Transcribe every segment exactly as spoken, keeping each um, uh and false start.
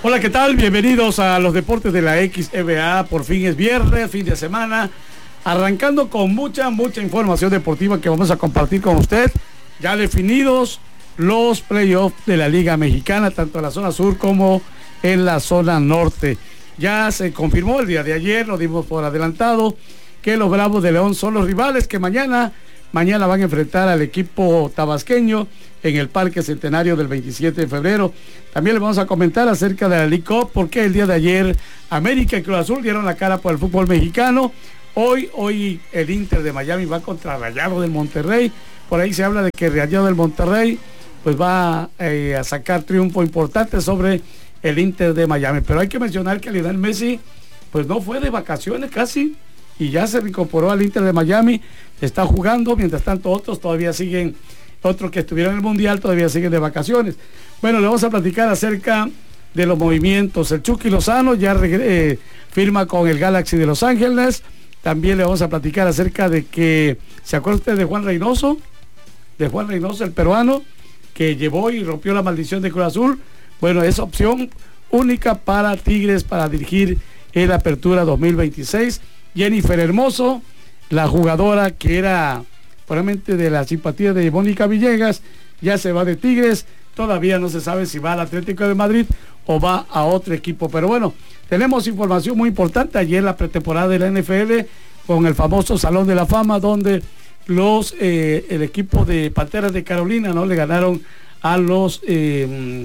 Hola, ¿qué tal? Bienvenidos a los deportes de la X B A. Por fin es viernes, fin de semana. Arrancando con mucha, mucha información deportiva que vamos a compartir con usted. Ya definidos los playoffs de la Liga Mexicana, tanto en la zona sur como en la zona norte. Ya se confirmó el día de ayer, lo dimos por adelantado, que los Bravos de León son los rivales que mañana, mañana van a enfrentar al equipo tabasqueño en el Parque Centenario del veintisiete de febrero. También les vamos a comentar acerca de la League Cup, porque el día de ayer América y Cruz Azul dieron la cara por el fútbol mexicano. Hoy, hoy el Inter de Miami va contra Rayados del Monterrey. Por ahí se habla de que Rayados del Monterrey pues va eh, a sacar triunfo importante sobre el Inter de Miami. Pero hay que mencionar que Lionel Messi pues no fue de vacaciones casi y ya se reincorporó al Inter de Miami, está jugando, mientras tanto otros todavía siguen, otros que estuvieron en el Mundial todavía siguen de vacaciones. Bueno, le vamos a platicar acerca de los movimientos. El Chucky Lozano ya eh, firma con el Galaxy de Los Ángeles. También le vamos a platicar acerca de que, ¿se acuerda usted de Juan Reynoso? De Juan Reynoso, el peruano, que llevó y rompió la maldición de Cruz Azul. Bueno, es opción única para Tigres para dirigir el Apertura dos mil veintiséis. Jennifer Hermoso, la jugadora que era probablemente de la simpatía de Mónica Villegas, ya se va de Tigres. Todavía no se sabe si va al Atlético de Madrid o va a otro equipo. Pero bueno, tenemos información muy importante. Ayer la pretemporada de la N F L con el famoso Salón de la Fama, donde los eh, el equipo de Panteras de Carolina no le ganaron a los eh,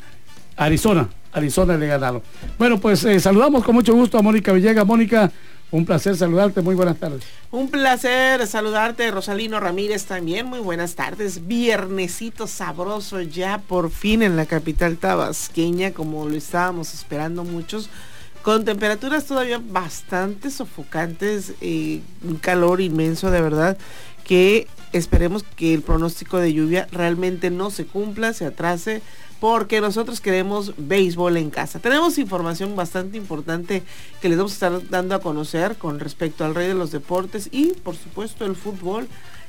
Arizona. Arizona le ganaron. Bueno, pues eh, saludamos con mucho gusto a Mónica Villegas. Mónica, un placer saludarte, muy buenas tardes. Un placer saludarte, Rosalino Ramírez, también muy buenas tardes. Viernesito sabroso ya por fin en la capital tabasqueña, como lo estábamos esperando muchos, con temperaturas todavía bastante sofocantes, eh, un calor inmenso de verdad, que esperemos que el pronóstico de lluvia realmente no se cumpla, se atrase, porque nosotros queremos béisbol en casa. Tenemos información bastante importante que les vamos a estar dando a conocer con respecto al rey de los deportes y por supuesto el fútbol,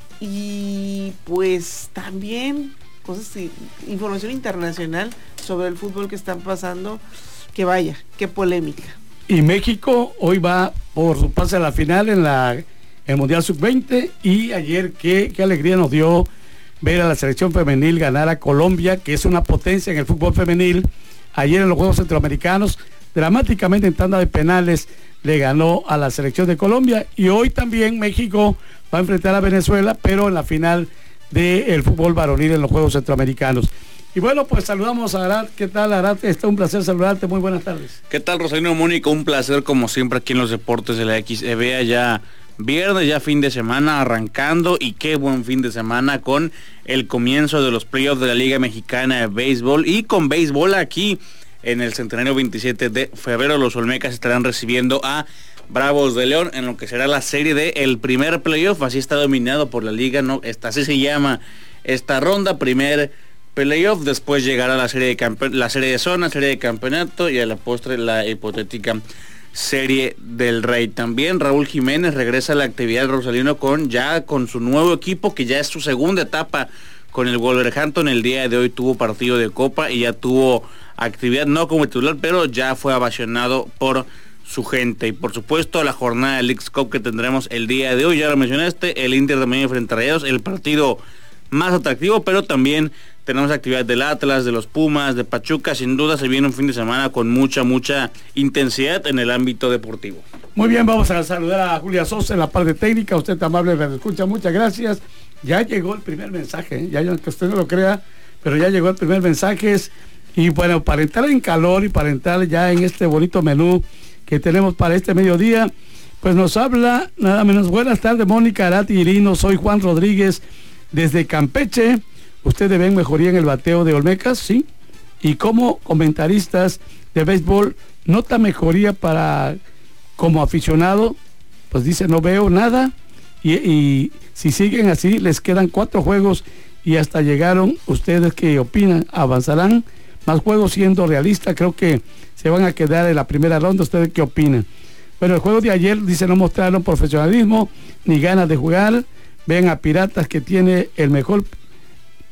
y pues también cosas, información internacional sobre el fútbol que están pasando, que vaya, qué polémica. Y México hoy va por su pase a la final en la el Mundial sub veinte, y ayer qué, qué alegría nos dio ver a la selección femenil ganar a Colombia, que es una potencia en el fútbol femenil. Ayer en los Juegos Centroamericanos, dramáticamente en tanda de penales, le ganó a la selección de Colombia. Y hoy también México va a enfrentar a Venezuela, pero en la final del fútbol varonil en los Juegos Centroamericanos. Y bueno, pues saludamos a Arat. ¿Qué tal, Arat? Está un placer saludarte, muy buenas tardes. ¿Qué tal, Rosalino, Mónica? Un placer como siempre aquí en los deportes de la X B A. Ya viernes, ya fin de semana arrancando, y qué buen fin de semana con el comienzo de los playoffs de la Liga Mexicana de Béisbol, y con béisbol aquí en el Centenario veintisiete de febrero. Los Olmecas estarán recibiendo a Bravos de León en lo que será la serie de el primer playoff. Así está dominado por la liga, no, esta, así se llama esta ronda, primer playoff. Después llegará la serie de campe- la serie de zona, serie de campeonato, y a la postre la hipotética Serie del Rey. También Raúl Jiménez regresa a la actividad, Rosalino, con ya con su nuevo equipo, que ya es su segunda etapa con el Wolverhampton. El día de hoy tuvo partido de Copa y ya tuvo actividad, no como titular, pero ya fue ovacionado por su gente. Y por supuesto la jornada de League Cup que tendremos el día de hoy, ya lo mencionaste, el Inter de Miami frente a Rayados, el partido más atractivo, pero también tenemos actividad del Atlas, de los Pumas, de Pachuca. Sin duda se viene un fin de semana con mucha, mucha intensidad en el ámbito deportivo. Muy bien, vamos a saludar a Julia Sosa en la parte técnica. Usted tan amable, me escucha, muchas gracias. Ya llegó el primer mensaje, ¿eh? Ya que usted no lo crea, pero ya llegó el primer mensaje. Y bueno, para entrar en calor y para entrar ya en este bonito menú que tenemos para este mediodía, pues nos habla nada menos. Buenas tardes, Mónica, Arat y Irino. Soy Juan Rodríguez desde Campeche. ¿Ustedes ven mejoría en el bateo de Olmecas? Sí. Y como comentaristas de béisbol, ¿nota mejoría para como aficionado? Pues dice, no veo nada. Y, y si siguen así, les quedan cuatro juegos y hasta llegaron. ¿Ustedes qué opinan? ¿Avanzarán más juegos siendo realistas? Creo que se van a quedar en la primera ronda. ¿Ustedes qué opinan? Bueno, el juego de ayer, dice, no mostraron profesionalismo ni ganas de jugar. Ven a Piratas, que tiene el mejor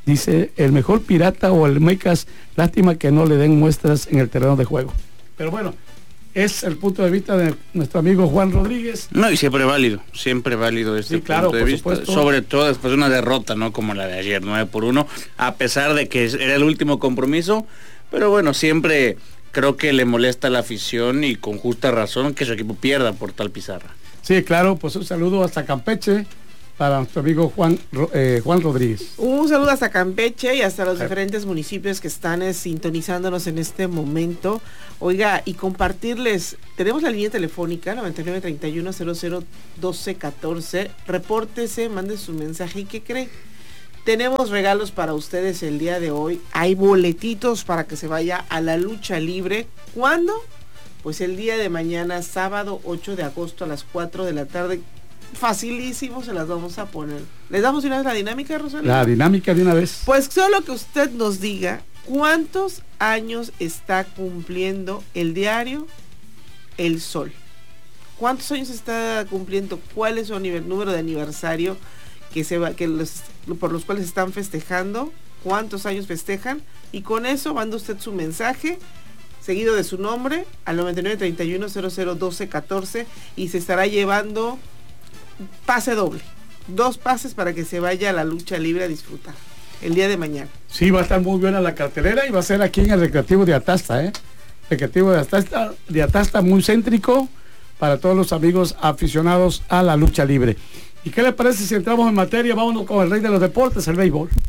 Dice, el mejor pirata o el Mecas, lástima que no le den muestras en el terreno de juego. Pero bueno, es el punto de vista de nuestro amigo Juan Rodríguez. No, y siempre válido, siempre válido este sí, claro, punto de vista, supuesto. Sobre todo después de una derrota, ¿no? Como la de ayer, nueve por uno, a pesar de que era el último compromiso, pero bueno, siempre creo que le molesta a la afición y con justa razón que su equipo pierda por tal pizarra. Sí, claro, pues un saludo hasta Campeche para nuestro amigo Juan eh, Juan Rodríguez. Un saludo hasta Campeche y hasta los diferentes municipios que están eh, sintonizándonos en este momento. Oiga, y compartirles, tenemos la línea telefónica noventa y nueve, treinta y uno, cero cero, doce, catorce. Repórtese, mande su mensaje. ¿Y qué cree? Tenemos regalos para ustedes el día de hoy. Hay boletitos para que se vaya a la lucha libre. ¿Cuándo? Pues el día de mañana, sábado ocho de agosto a las cuatro de la tarde. Facilísimo, se las vamos a poner. ¿Les damos una vez la dinámica, Rosalía? La dinámica de una vez. Pues solo que usted nos diga cuántos años está cumpliendo el diario El Sol. ¿Cuántos años está cumpliendo? ¿Cuál es su número de aniversario que se va, que los, por los cuales están festejando? ¿Cuántos años festejan? Y con eso manda usted su mensaje seguido de su nombre al noventa y nueve, treinta y uno, cero cero, doce, catorce y se estará llevando pase doble, dos pases para que se vaya a la lucha libre a disfrutar el día de mañana. Sí, va a estar muy buena la cartelera y va a ser aquí en el Recreativo de Atasta, ¿eh? Recreativo de Atasta, de Atasta muy céntrico para todos los amigos aficionados a la lucha libre. ¿Y qué le parece si entramos en materia? Vámonos con el rey de los deportes, el béisbol.